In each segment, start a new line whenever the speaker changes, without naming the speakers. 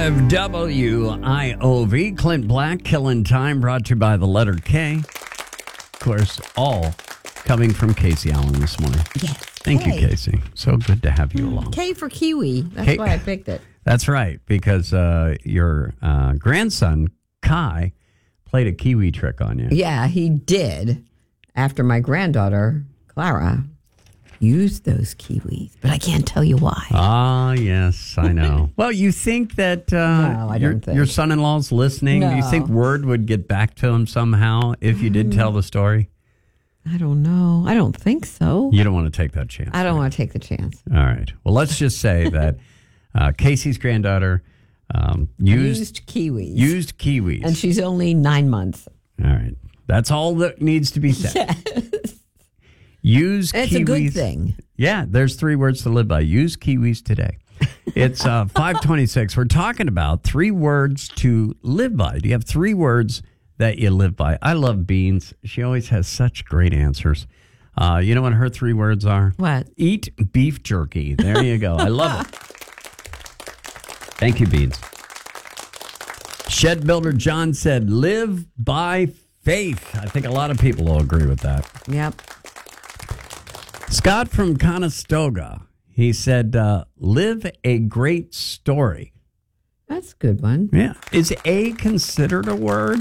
KFWIOV, Clint Black, Killing Time, brought to you by the letter K. Of course, all coming from Casey Allen this morning.
Yes.
Thank you, Casey. So good to have you along.
K for kiwi. That's why I picked it.
That's right, because your grandson, Kai, played a kiwi trick on you.
Yeah, he did. After my granddaughter, Clara, used those kiwis, but I can't tell you why.
Ah, yes, I know. Well, you think that
No, I don't think.
your son-in-law's listening?
No.
Do you think word would get back to him somehow if you did tell the story?
I don't know. I don't think so.
You don't want to take that chance.
I don't want to take the chance.
All right. Well, let's just say that Casey's granddaughter used kiwis.
And she's only 9 months.
All right. That's all that needs to be said.
Yes.
Use
It's
kiwis.
a good thing.
Yeah, there's 3 words to live by. Use kiwis today. It's 5:26. We're talking about 3 words to live by. Do you have 3 words that you live by? I love Beans. She always has such great answers. You know what her 3 words are?
What?
Eat beef jerky. There you go. I love it. Thank you, Beans. Shed Builder John said, live by faith. I think a lot of people will agree with that.
Yep.
Scott from Conestoga, he said, live a great story.
That's a good one.
Yeah. Is a considered a word?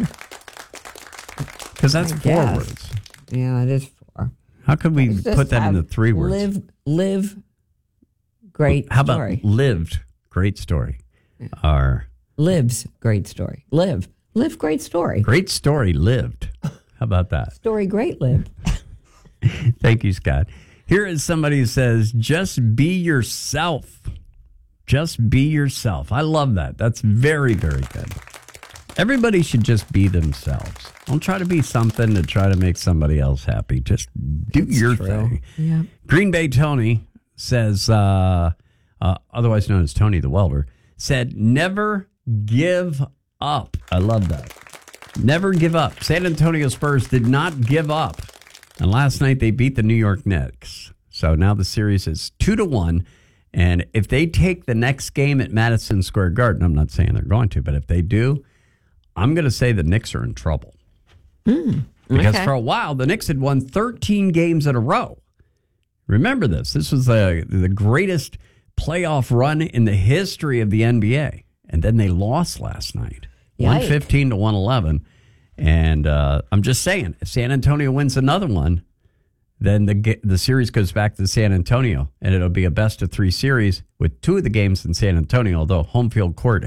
Because that's 4
guess.
words.
Yeah, it is 4.
How could we
Just
put that
have
into 3 words?
Live great
How about
story.
lived great story? Or
Lives great story. Live great story.
great story lived. How about that?
Story great lived.
Thank you, Scott. Here is somebody who says, just be yourself. Just be yourself. I love that. That's very, very good. Everybody should just be themselves. Don't try to be something to try to make somebody else happy. Just do your thing.
Yeah.
Green Bay Tony says, otherwise known as Tony the Welder, said, never give up. I love that. Never give up. San Antonio Spurs did not give up. And last night they beat the New York Knicks. So now the series is 2-1. And if they take the next game at Madison Square Garden, I'm not saying they're going to, but if they do, I'm going to say the Knicks are in trouble. Because for a while, the Knicks had won 13 games in a row. Remember this. This was the greatest playoff run in the history of the NBA. And then they lost last night.
Yikes.
115-111. And I'm just saying, if San Antonio wins another one, then the series goes back to San Antonio, and it'll be a best-of-3 series with 2 of the games in San Antonio, although home court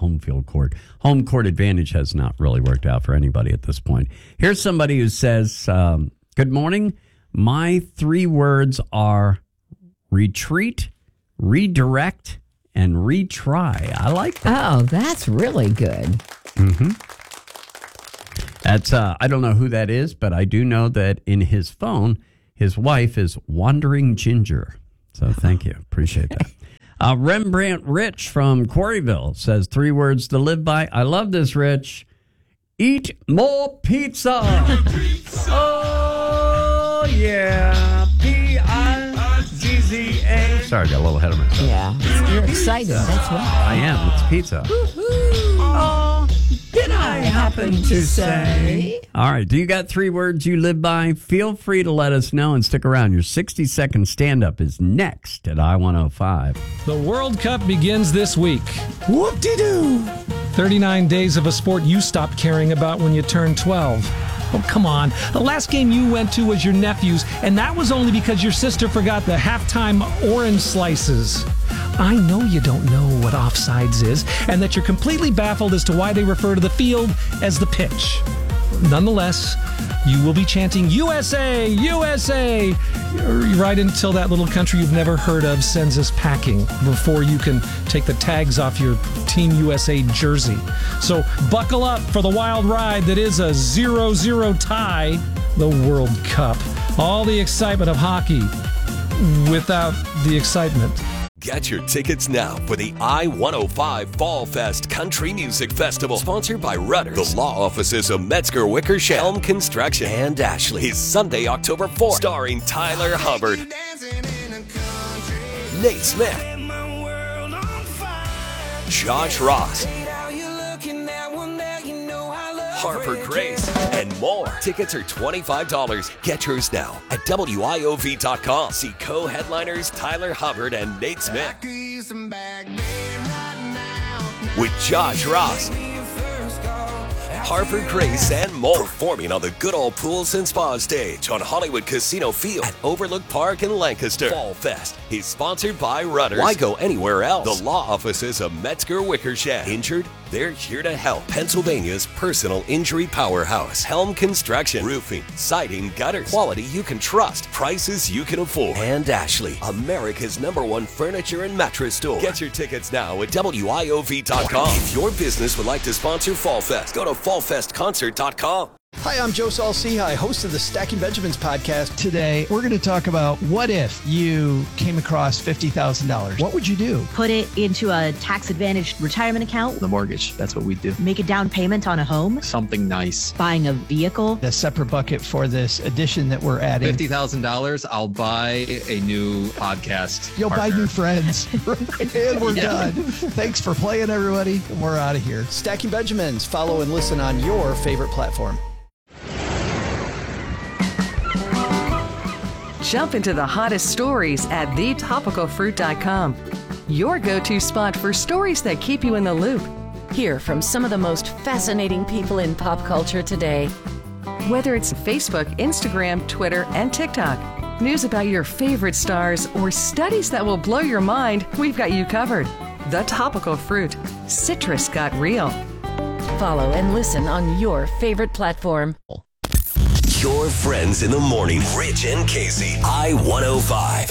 advantage has not really worked out for anybody at this point. Here's somebody who says, good morning. My 3 words are retreat, redirect, and retry. I like that.
Oh, that's really good.
Mm-hmm. That's I don't know who that is, but I do know that in his phone, his wife is Wandering Ginger. So thank you. Appreciate that. Rembrandt Rich from Quarryville says 3 words to live by. I love this, Rich. Eat more pizza. Oh, yeah. Pizza. Sorry, I got a little ahead of myself.
Yeah. You're excited. That's why.
I am. It's pizza.
Oh, did I happen to say?
All right. Do you got 3 words you live by? Feel free to let us know and stick around. Your 60-second stand-up is next at I-105.
The World Cup begins this week.
Whoop-de-doo.
39 days of a sport you stopped caring about when you turned 12. Oh, come on. The last game you went to was your nephew's, and that was only because your sister forgot the halftime orange slices. I know you don't know what offsides is, and that you're completely baffled as to why they refer to the field as the pitch. Nonetheless, you will be chanting USA, USA, right until that little country you've never heard of sends us packing before you can take the tags off your Team USA jersey. So buckle up for the wild ride that is a 0-0 tie, the World Cup. All the excitement of hockey without the excitement.
Get your tickets now for the I-105 Fall Fest Country Music Festival, sponsored by Rudders, the law offices of Metzger Wickersham, Elm Construction, and Ashley. Is Sunday, October 4th, starring Tyler Hubbard, Nate Smith, Josh Ross, Harper Grace, and more. Tickets are $25. Get yours now at WIOV.com. See co-headliners Tyler Hubbard and Nate Smith. With Josh Ross, Harper Grace, and more. Performing on the Good Old Pools and Spa stage on Hollywood Casino Field at Overlook Park in Lancaster. Fall Fest is sponsored by Rudders. Why go anywhere else? The law offices of Metzger Wickersham. Injured? They're here to help. Pennsylvania's personal injury powerhouse. Helm Construction. Roofing, siding, gutters. Quality you can trust. Prices you can afford. And Ashley, America's #1 furniture and mattress store. Get your tickets now at WIOV.com. If your business would like to sponsor Fall Fest, go to fallfestconcert.com.
Hi, I'm Joe Saul-Sehy, host of the Stacking Benjamins podcast.
Today, we're going to talk about what if you came across $50,000? What would you do?
Put it into a tax-advantaged retirement account.
The mortgage, that's what we do.
Make a down payment on a home.
Something nice.
Buying a vehicle.
A separate bucket for this addition that we're adding.
$50,000, I'll buy a new podcast.
You'll
partner.
buy new friends. And we're done. Thanks for playing, everybody. And we're out of here.
Stacking Benjamins. Follow and listen on your favorite platform.
Jump into the hottest stories at thetopicalfruit.com. Your go-to spot for stories that keep you in the loop.
Hear from some of the most fascinating people in pop culture today.
Whether it's Facebook, Instagram, Twitter, and TikTok, news about your favorite stars, or studies that will blow your mind, we've got you covered. The Topical Fruit. Citrus got real.
Follow and listen on your favorite platform.
Your friends in the morning, Rich and Casey, I-105,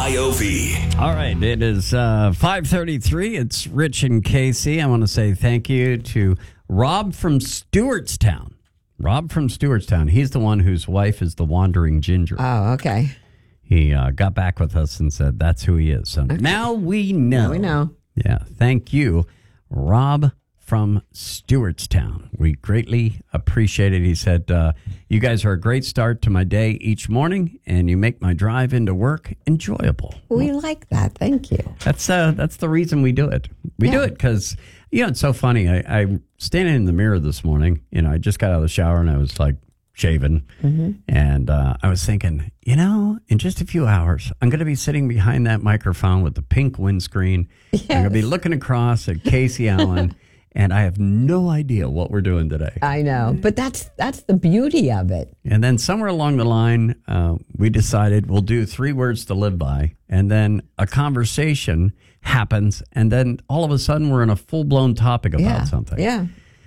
WIOV.
All right, it is 5:33. It's Rich and Casey. I want to say thank you to Rob from Stewartstown. Rob from Stewartstown. He's the one whose wife is the Wandering Ginger.
Oh, okay.
He got back with us and said that's who he is. So now we know.
Now we know.
Yeah, thank you, Rob from Stewartstown. We greatly appreciate it. He said, you guys are a great start to my day each morning, and you make my drive into work enjoyable.
We like that. Thank you.
That's the reason we do it. We do it because, it's so funny. I'm standing in the mirror this morning. I just got out of the shower, and I was like shaving. Mm-hmm. And I was thinking, in just a few hours, I'm going to be sitting behind that microphone with the pink windscreen. Yes. I'm going to be looking across at Casey Allen. And I have no idea what we're doing today.
I know, but that's the beauty of it.
And then somewhere along the line, we decided we'll do 3 words to live by. And then a conversation happens. And then all of a sudden, we're in a full-blown topic about something.
Yeah.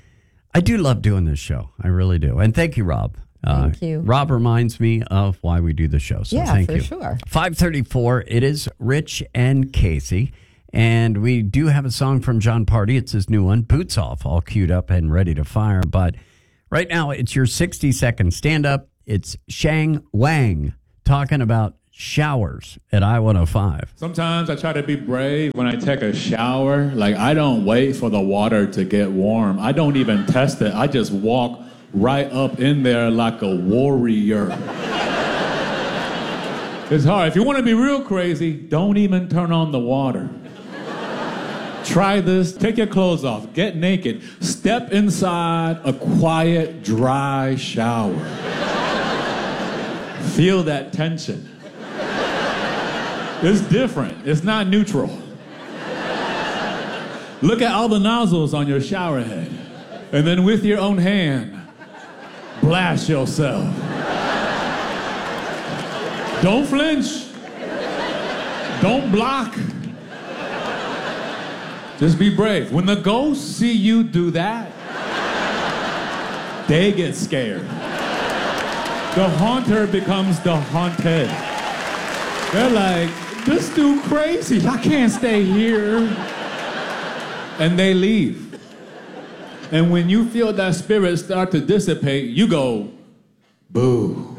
I do love doing this show. I really do. And thank you, Rob.
Thank you.
Rob reminds me of why we do the show. So thank you.
Yeah, for sure.
5:34. It is Rich and Casey. And we do have a song from John Party. It's his new one, Boots Off, all queued up and ready to fire. But right now, it's your 60-second stand-up. It's Shang Wang talking about showers at I-105.
Sometimes I try to be brave when I take a shower. Like, I don't wait for the water to get warm. I don't even test it. I just walk right up in there like a warrior. It's hard. If you want to be real crazy, don't even turn on the water. Try this. Take your clothes off. Get naked. Step inside a quiet, dry shower. Feel that tension. It's different. It's not neutral. Look at all the nozzles on your shower head. And then with your own hand, blast yourself. Don't flinch. Don't block. Just be brave. When the ghosts see you do that, they get scared. The haunter becomes the haunted. They're like, this dude crazy. I can't stay here. And they leave. And when you feel that spirit start to dissipate, you go, boo.